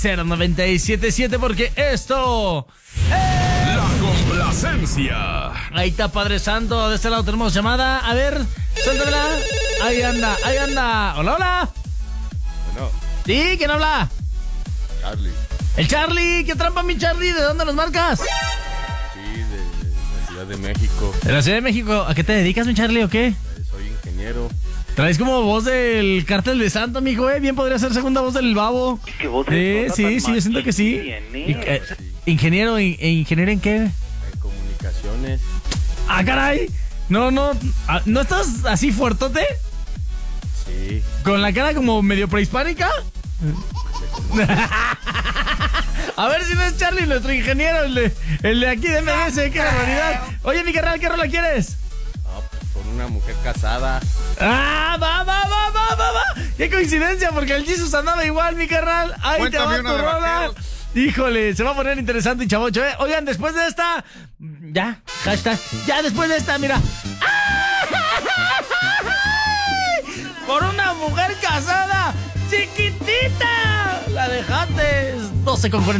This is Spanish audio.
097.7 porque esto... La complacencia. Ahí está, Padre Santo. De este lado tenemos llamada. A ver, suéltamela. Ahí anda, ahí anda. Hola, hola. Bueno, ¿Sí? ¿Quién habla? Charlie. El Charlie. ¿Qué trampa, mi Charlie? ¿De dónde nos marcas? Sí, de la Ciudad de México. De la Ciudad de México. ¿A qué te dedicas, mi Charlie, o qué? Soy ingeniero. Traes como voz del Cártel de Santa, mijo, Bien podría ser segunda voz del Babo. ¿Qué voz Sí, yo siento que sí. Ingeniero, ¿ingeniero en qué? En comunicaciones. ¡Ah, caray! No estás así fuertote? Sí. ¿Con la cara como medio prehispánica? A ver si no es Charlie, nuestro ingeniero, el de aquí de MBS, qué barbaridad. Oye, mi carnal, ¿qué rola quieres? Con una mujer casada. ¡Ah, va! ¡Qué coincidencia! Porque el Jesus andaba igual, mi carnal. Ahí Cuéntame te va una tu de rola. vaqueros. Híjole, se va a poner interesante y chavocho, Oigan, después de esta... Ya, hashtag. Ya, después de esta, mira. Por una mujer casada, chiquitita. La dejaste. 12:40.